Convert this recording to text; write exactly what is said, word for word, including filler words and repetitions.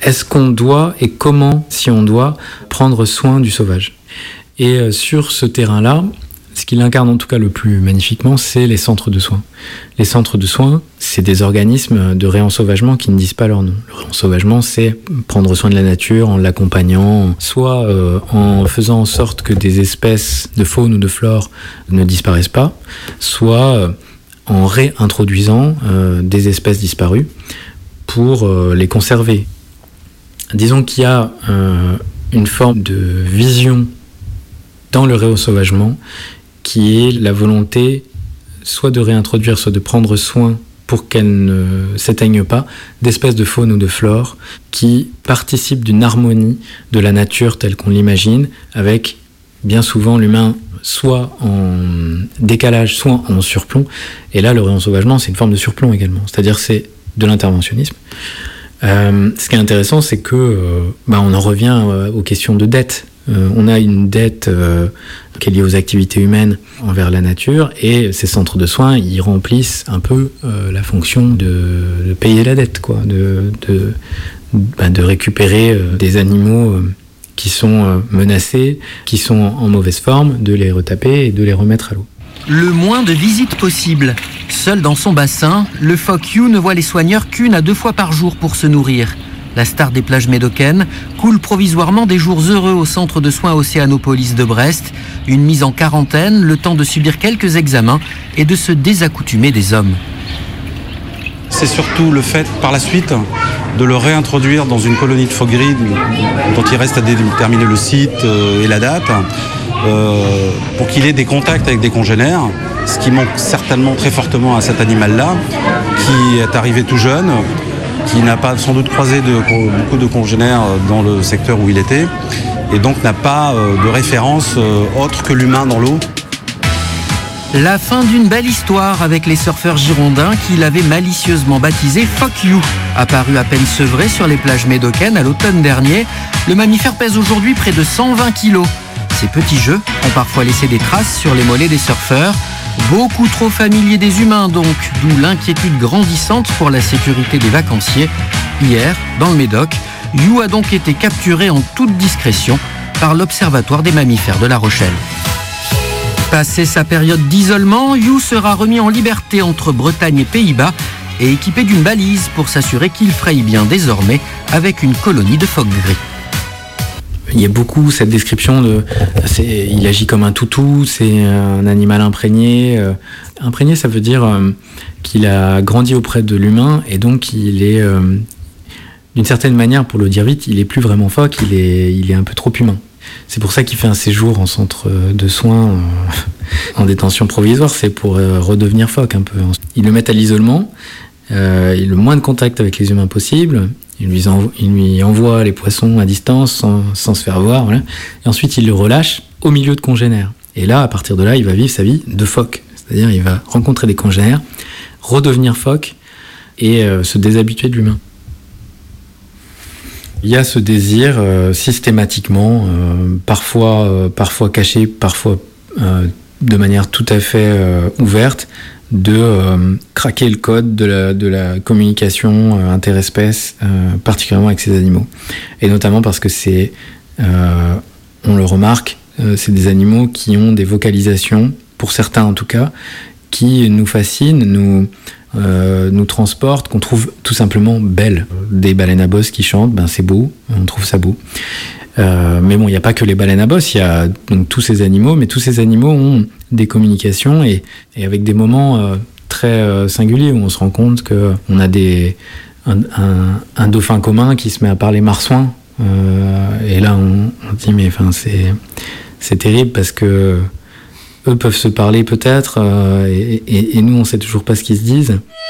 est-ce qu'on doit et comment, si on doit, prendre soin du sauvage ? Et euh, sur ce terrain-là, ce qu'il incarne en tout cas le plus magnifiquement, c'est les centres de soins. Les centres de soins, c'est des organismes de réensauvagement qui ne disent pas leur nom. Le réensauvagement, c'est prendre soin de la nature en l'accompagnant, soit euh, en faisant en sorte que des espèces de faune ou de flore ne disparaissent pas, soit euh, en réintroduisant euh, des espèces disparues pour euh, les conserver. Disons qu'il y a euh, une forme de vision dans le réensauvagement qui est la volonté soit de réintroduire, soit de prendre soin pour qu'elles ne s'éteignent pas, d'espèces de faune ou de flore qui participent d'une harmonie de la nature telle qu'on l'imagine, avec bien souvent l'humain soit en décalage, soit en surplomb. Et là, le réensauvagement, c'est une forme de surplomb également, c'est-à-dire c'est de l'interventionnisme. Euh, ce qui est intéressant, c'est que euh, bah, on en revient euh, aux questions de dette. Euh, on a une dette euh, qui est liée aux activités humaines envers la nature, et ces centres de soins, ils remplissent un peu euh, la fonction de, de payer la dette, quoi, de, de, bah, de récupérer euh, des animaux euh, qui sont euh, menacés, qui sont en mauvaise forme, de les retaper et de les remettre à l'eau. Le moins de visites possible. Seul dans son bassin, le phoque Hugh ne voit les soigneurs qu'une à deux fois par jour pour se nourrir. La star des plages médocaines coule provisoirement des jours heureux au centre de soins Océanopolis de Brest. Une mise en quarantaine, le temps de subir quelques examens et de se désaccoutumer des hommes. C'est surtout le fait, par la suite, de le réintroduire dans une colonie de phoque gris dont il reste à déterminer le site et la date, euh, pour qu'il ait des contacts avec des congénères, ce qui manque certainement très fortement à cet animal-là, qui est arrivé tout jeune, qui n'a pas sans doute croisé de, beaucoup de congénères dans le secteur où il était, et donc n'a pas de référence autre que l'humain dans l'eau. La fin d'une belle histoire avec les surfeurs girondins qui l'avaient malicieusement baptisé Phoque Hugh. Apparu à peine sevré sur les plages médocaines à l'automne dernier, le mammifère pèse aujourd'hui près de cent vingt kilos. Ces petits jeux ont parfois laissé des traces sur les mollets des surfeurs. Beaucoup trop familier des humains donc, d'où l'inquiétude grandissante pour la sécurité des vacanciers. Hier, dans le Médoc, Hugh a donc été capturé en toute discrétion par l'Observatoire des mammifères de La Rochelle. Passé sa période d'isolement, Hugh sera remis en liberté entre Bretagne et Pays-Bas et équipé d'une balise pour s'assurer qu'il fraye bien désormais avec une colonie de phoques gris. Il y a beaucoup cette description de, c'est, il agit comme un toutou, c'est un animal imprégné. Euh, imprégné, ça veut dire euh, qu'il a grandi auprès de l'humain et donc il est, euh, d'une certaine manière, pour le dire vite, il est plus vraiment phoque, il est, il est un peu trop humain. C'est pour ça qu'il fait un séjour en centre de soins, euh, en détention provisoire, c'est pour euh, redevenir phoque un peu. Ils le mettent à l'isolement, euh, il a le moins de contact avec les humains possible. Il lui, envo- il lui envoie les poissons à distance sans, sans se faire voir. Voilà. Et ensuite, il le relâche au milieu de congénères. Et là, à partir de là, il va vivre sa vie de phoque. C'est-à-dire, il va rencontrer des congénères, redevenir phoque et euh, se déshabituer de l'humain. Il y a ce désir euh, systématiquement, euh, parfois, euh, parfois caché, parfois euh, de manière tout à fait euh, ouverte, de euh, craquer le code de la, de la communication euh, interespèce, euh, particulièrement avec ces animaux. Et notamment parce que c'est, euh, on le remarque, euh, c'est des animaux qui ont des vocalisations, pour certains en tout cas, qui nous fascinent, nous, euh, nous transportent, qu'on trouve tout simplement belles. Des baleines à bosse qui chantent, ben c'est beau, on trouve ça beau. Euh, mais bon, il n'y a pas que les baleines à bosse, il y a donc tous ces animaux, mais tous ces animaux ont des communications et, et avec des moments euh, très euh, singuliers où on se rend compte qu'on a des, un, un, un dauphin commun qui se met à parler marsouin. Euh, et là, on, on dit, mais enfin, c'est, c'est terrible parce que eux peuvent se parler peut-être euh, et, et, et nous, on ne sait toujours pas ce qu'ils se disent.